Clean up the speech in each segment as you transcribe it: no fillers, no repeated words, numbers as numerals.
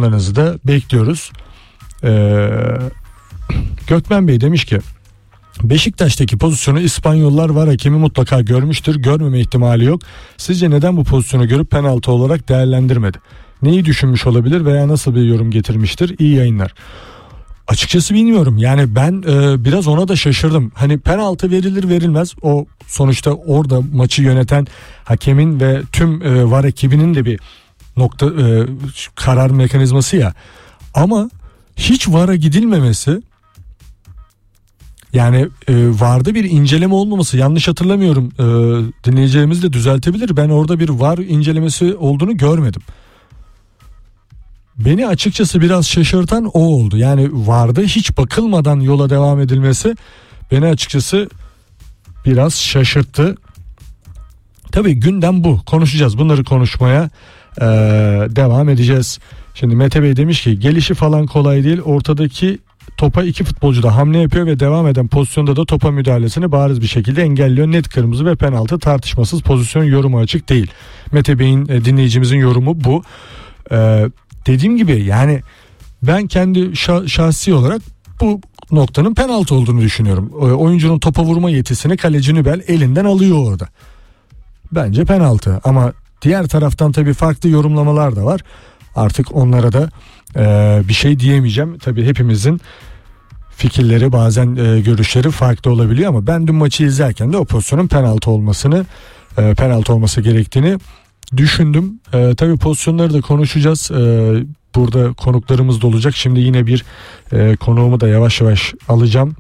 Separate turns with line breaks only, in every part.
yorumlarınızı da bekliyoruz. Gökmen Bey demiş ki Beşiktaş'taki pozisyonu İspanyollar VAR hakemi mutlaka görmüştür. Görmeme ihtimali yok. Sizce neden bu pozisyonu görüp penaltı olarak değerlendirmedi? Neyi düşünmüş olabilir veya nasıl bir yorum getirmiştir? İyi yayınlar. Açıkçası bilmiyorum. Yani ben biraz ona da şaşırdım. Hani penaltı verilir verilmez. O sonuçta orada maçı yöneten hakemin ve tüm VAR ekibinin de bir karar mekanizması ya. Ama hiç VAR'a gidilmemesi, yani VAR'da bir inceleme olmaması, yanlış hatırlamıyorum, dinleyicilerimiz de düzeltebilir. Ben orada bir VAR incelemesi olduğunu görmedim. Beni açıkçası biraz şaşırtan o oldu. Yani VAR'da hiç bakılmadan yola devam edilmesi beni açıkçası biraz şaşırttı. Tabii gündem bu. Konuşacağız. Bunları konuşmaya devam edeceğiz. Şimdi Mete Bey demiş ki gelişi falan kolay değil. Ortadaki topa iki futbolcu da hamle yapıyor ve devam eden pozisyonda da topa müdahalesini bariz bir şekilde engelliyor. Net kırmızı ve penaltı, tartışmasız pozisyon, yorumu açık değil. Mete Bey'in, dinleyicimizin yorumu bu. Dediğim gibi yani ben kendi şahsi olarak bu noktanın penaltı olduğunu düşünüyorum. Oyuncunun topa vurma yetisini kaleci Nübel elinden alıyor orada. Bence penaltı, ama diğer taraftan tabii farklı yorumlamalar da var. Artık onlara da bir şey diyemeyeceğim. Tabii hepimizin fikirleri, bazen görüşleri farklı olabiliyor, ama ben dün maçı izlerken de o pozisyonun penaltı olması gerektiğini düşündüm. Tabii pozisyonları da konuşacağız. Burada konuklarımız da olacak. Şimdi yine bir konuğumu da yavaş yavaş alacağım.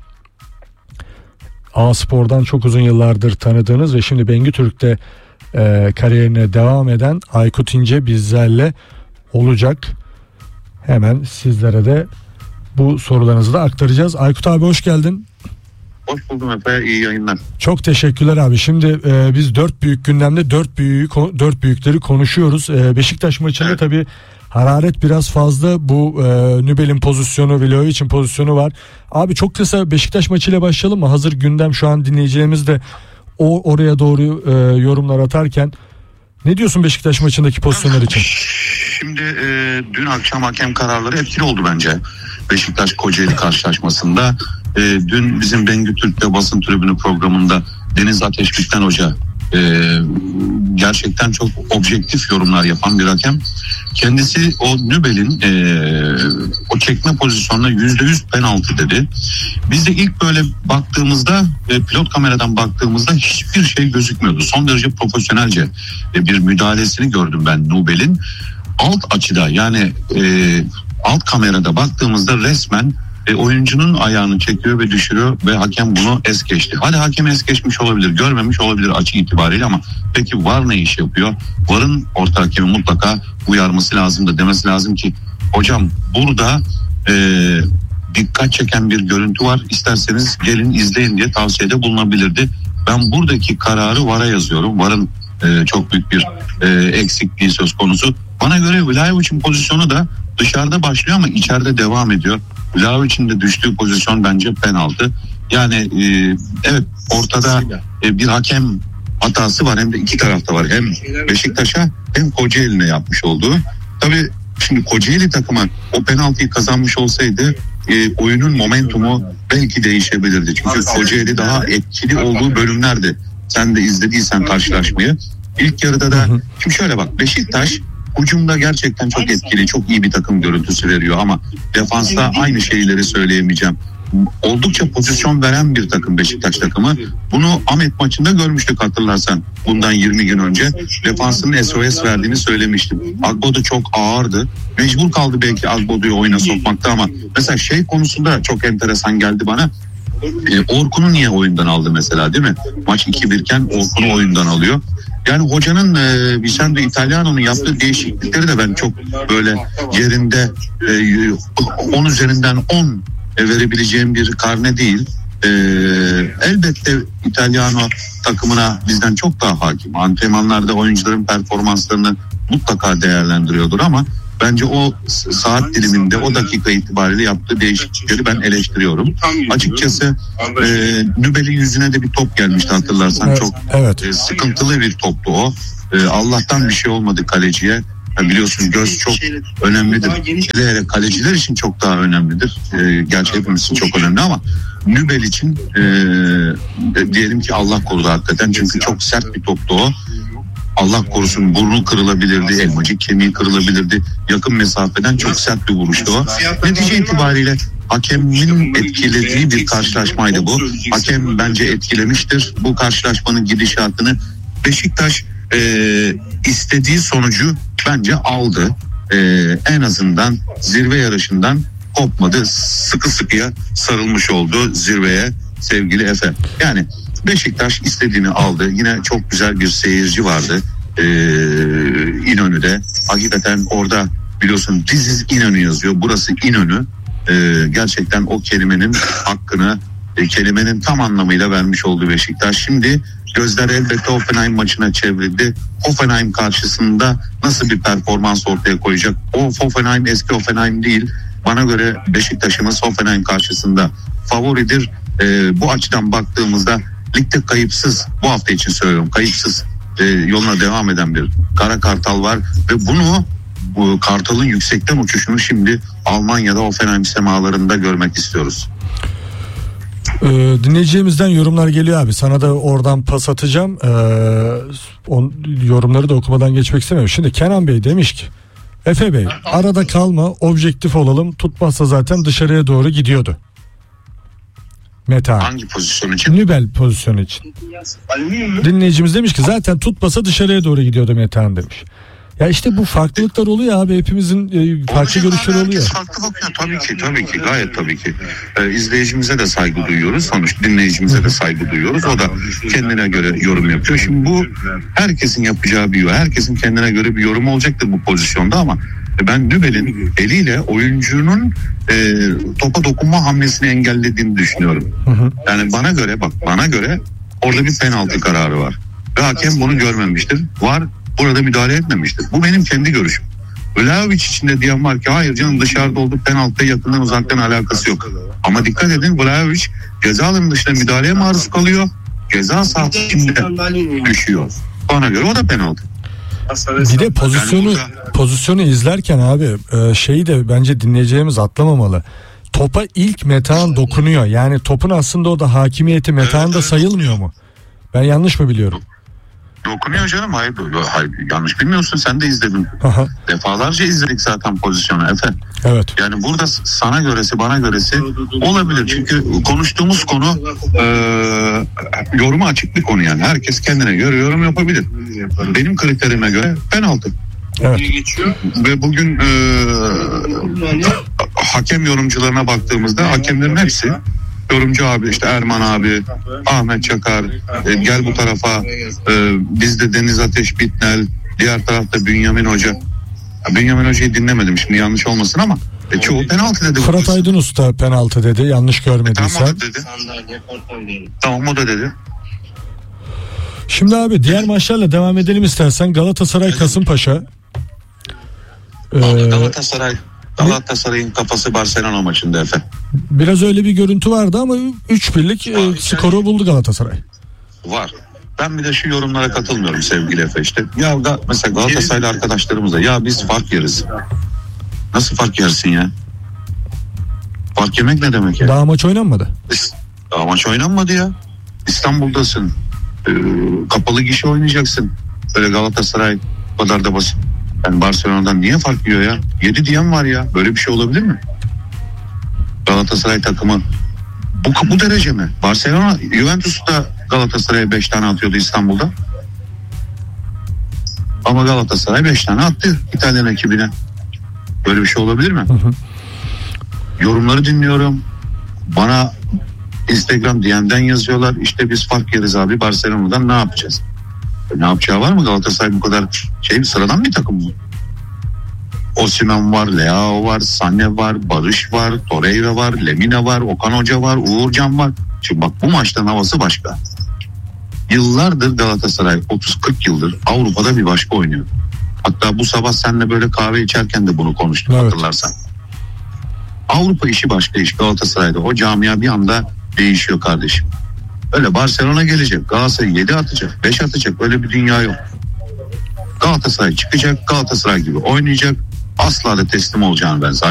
A-Spor'dan çok uzun yıllardır tanıdığınız ve şimdi Bengü Türk'te kariyerine devam eden Aykut İnce bizlerle olacak. Hemen sizlere de bu sorularınızı da aktaracağız. Aykut abi hoş geldin.
Hoş buldum Efe, iyi yayınlar.
Çok teşekkürler abi. Şimdi biz dört büyük gündemde dört büyükleri konuşuyoruz. Beşiktaş maçında evet, tabii hararet biraz fazla. Bu Nübel'in pozisyonu, Vlahovic'in pozisyonu var. Abi çok kısa Beşiktaş maçıyla başlayalım mı? Hazır gündem şu an, dinleyicilerimiz de oraya doğru yorumlar atarken. Ne diyorsun Beşiktaş maçındaki pozisyonlar için?
Şimdi dün akşam hakem kararları etkili oldu bence. Beşiktaş Kocaeli karşılaşmasında. Dün bizim Bengü Türk'te basın tribünü programında Deniz Ateşbikten Hoca gerçekten çok objektif yorumlar yapan bir hakem. Kendisi o Nübel'in o çekme pozisyonuna %100 penaltı dedi. Biz de ilk böyle baktığımızda, pilot kameradan baktığımızda hiçbir şey gözükmüyordu. Son derece profesyonelce bir müdahalesini gördüm ben Nübel'in. Alt açıda, yani alt kamerada baktığımızda resmen oyuncunun ayağını çekiyor ve düşürüyor ve hakem bunu es geçti. Hadi hakem es geçmiş olabilir, görmemiş olabilir açı itibariyle, ama peki VAR ne iş yapıyor? VAR'ın orta hakemi mutlaka uyarması lazım da demesi lazım ki hocam burada dikkat çeken bir görüntü var, İsterseniz gelin izleyin diye tavsiyede bulunabilirdi. Ben buradaki kararı VAR'a yazıyorum. VAR'ın çok büyük bir eksikliği söz konusu. Bana göre Vlahovic'in pozisyonu da dışarıda başlıyor ama içeride devam ediyor. Vlahovic'in de düştüğü pozisyon bence penaltı. Yani evet, ortada bir hakem hatası var, hem de iki tarafta var. Hem Beşiktaş'a hem Kocaeli'ne yapmış olduğu. Tabii şimdi Kocaeli takımı o penaltıyı kazanmış olsaydı oyunun momentumu belki değişebilirdi. Çünkü Kocaeli daha etkili olduğu bölümlerde. Sen de izlediysen karşılaşmayı. İlk yarıda da şimdi şöyle bak, Beşiktaş hücumda gerçekten çok etkili, çok iyi bir takım görüntüsü veriyor, ama defansta aynı şeyleri söyleyemeyeceğim. Oldukça pozisyon veren bir takım Beşiktaş takımı. Bunu Ahmet maçında görmüştük, hatırlarsan. Bundan 20 gün önce defansının SOS verdiğini söylemiştim. Agbodo çok ağırdı. Mecbur kaldı belki Agbodo'yu oyuna sokmakta, ama mesela şey konusunda çok enteresan geldi bana. Orkun'u niye oyundan aldı mesela, değil mi? Maç 2-1 iken Orkun'u oyundan alıyor. Yani hocanın Vicente Italiano'nun yaptığı değişiklikleri de ben çok böyle yerinde, 10 üzerinden 10 verebileceğim bir karne değil. Elbette Italiano takımına bizden çok daha hakim. Antrenmanlarda oyuncuların performanslarını mutlaka değerlendiriyordur, ama bence o saat diliminde, o dakika itibariyle yaptığı değişiklikleri ben eleştiriyorum. Açıkçası Nübel'in yüzüne de bir top gelmişti, hatırlarsan. Evet, çok sıkıntılı bir toptu o. Allah'tan bir şey olmadı kaleciye. Biliyorsunuz göz çok önemlidir. Hele kaleciler için çok daha önemlidir. Gerçi hepimiz için çok önemli ama Nübel için diyelim ki Allah korudu hakikaten. Çünkü çok sert bir toptu o. Allah korusun burnu kırılabilirdi, elmacık kemiği kırılabilirdi. Yakın mesafeden çok sert bir vuruştu o. Netice itibariyle hakemin etkilediği bir karşılaşmaydı bu. Hakem bence etkilemiştir bu karşılaşmanın gidişatını. Beşiktaş istediği sonucu bence aldı. En azından zirve yarışından kopmadı. Sıkı sıkıya sarılmış oldu zirveye sevgili Efe. Yani Beşiktaş istediğini aldı. Yine çok güzel bir seyirci vardı İnönü'de. Hakikaten orada biliyorsun This is İnönü yazıyor. Burası İnönü. Gerçekten o kelimenin hakkını kelimenin tam anlamıyla vermiş oldu Beşiktaş. Şimdi gözler elbette Hoffenheim maçına çevrildi. Hoffenheim karşısında nasıl bir performans ortaya koyacak? O Hoffenheim eski Hoffenheim değil. Bana göre Beşiktaş'ımız Hoffenheim karşısında favoridir. Bu açıdan baktığımızda ligde kayıpsız, bu hafta için söylüyorum, kayıpsız yoluna devam eden bir Kara Kartal var ve bu Kartal'ın yüksekten uçuşunu şimdi Almanya'da Hoffenheim semalarında görmek istiyoruz.
Dinleyicilerimizden yorumlar geliyor abi. Sana da oradan pas atacağım. Yorumları da okumadan geçmek istemiyorum. Şimdi Kenan Bey demiş ki Efe Bey arada kalma, objektif olalım, tutmazsa zaten dışarıya doğru gidiyordu. Metehan.
Hangi pozisyon için?
Nübel pozisyonu için. Dinleyicimiz demiş ki zaten tutmasa dışarıya doğru gidiyordu Metehan demiş. Ya işte bu farklılıklar oluyor abi, hepimizin farklı görüşleri oluyor.
Farklı bakıyor tabii ki gayet tabii ki. İzleyicimize de saygı duyuyoruz, sonuçta dinleyicimize de saygı duyuyoruz. O da kendine göre yorum yapıyor. Şimdi bu herkesin yapacağı bir yorum, herkesin kendine göre bir yorum olacaktır bu pozisyonda ama ben Nübel'in eliyle oyuncunun topa dokunma hamlesini engellediğini düşünüyorum. Yani bana göre orada bir penaltı kararı var. Ve hakem bunu görmemiştir. VAR burada müdahale etmemiştir. Bu benim kendi görüşüm. Vlahovic için de diyen var ki hayır canım dışarıda oldu, penaltıya yakından uzaktan alakası yok. Ama dikkat edin, Vlahovic ceza alanının dışında müdahaleye maruz kalıyor. Ceza sahası içinde düşüyor. Bana göre o da penaltı.
Bir de pozisyonu izlerken abi şeyi de bence dinleyeceğimiz atlamamalı. Topa ilk Metehan dokunuyor. Yani topun aslında o da hakimiyeti Metehan'da sayılmıyor mu? Ben yanlış mı biliyorum?
Dokunuyor canım. Hayır, yanlış bilmiyorsun, sen de izledin.
Aha.
Defalarca izledik zaten pozisyonu Efe.
Evet.
Yani burada sana göresi bana göresi olabilir. Çünkü konuştuğumuz konu yoruma açık bir konu yani. Herkes kendine göre yorum yapabilir. Benim kriterime göre penaltı.
Evet.
Ve bugün hakem yorumcularına baktığımızda hakemlerin hepsi yorumcu abi, işte Erman abi, Ahmet Çakar, gel bu tarafa, bizde Deniz Ateş Bitnel, diğer tarafta Bünyamin Hoca. Bünyamin Hoca'yı dinlemedim şimdi, yanlış olmasın ama çoğu penaltı dedi.
Fırat Aydın Usta penaltı dedi, yanlış görmediysen.
Tamam o da dedi.
Şimdi abi diğer maçlarla devam edelim istersen. Galatasaray Kasımpaşa.
Galatasaray'ın kafası Barcelona maçında Efe.
Biraz öyle bir görüntü vardı ama 3-1'lik skoru buldu Galatasaray.
Var. Ben bir de şu yorumlara katılmıyorum sevgili Efe işte. Ya mesela Galatasaraylı arkadaşlarımız da ya biz fark yeriz. Nasıl fark yersin ya? Fark yemek ne demek ya?
Daha maç oynanmadı.
Daha maç oynanmadı ya. İstanbul'dasın. Kapalı gişe oynayacaksın. Böyle Galatasaray o kadar da basit. Yani Barcelona'dan niye fark yiyor ya? 7 diyen var ya. Böyle bir şey olabilir mi? Galatasaray takımı bu derece mi? Barcelona, Juventus da Galatasaray'a 5 tane atıyordu İstanbul'da. Ama Galatasaray 5 tane attı İtalyan ekibine. Böyle bir şey olabilir mi? Yorumları dinliyorum. Bana Instagram DM'den yazıyorlar. İşte biz fark yeriz abi Barcelona'dan, ne yapacağız? Ne yapacağı var mı? Galatasaray bu kadar sıradan bir takım mı? Osimhen var, Leao var, Sané var, Barış var, Torreira var, Lemina var, Okan Hoca var, Uğurcan var. Şimdi bak bu maçtan havası başka. Yıllardır Galatasaray, 30-40 yıldır Avrupa'da bir başka oynuyor. Hatta bu sabah seninle böyle kahve içerken de bunu konuştuk, evet. Hatırlarsan. Avrupa işi başka iş Galatasaray'da. O camia bir anda değişiyor kardeşim. Öyle Barcelona gelecek, Galatasaray 7 atacak, 5 atacak, öyle bir dünya yok. Galatasaray çıkacak, Galatasaray gibi oynayacak. Asla da teslim olacağını ben